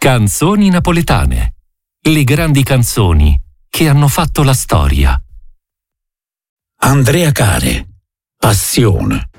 Canzoni napoletane. Le grandi canzoni che hanno fatto la storia. Andrea Care, Passione.